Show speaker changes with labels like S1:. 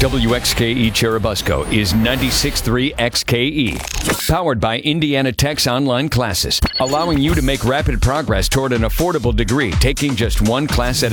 S1: WXKE Cherubusco is 96.3 XKE. Powered by Indiana Tech's online classes, allowing you to make rapid progress toward an affordable degree, taking just one class at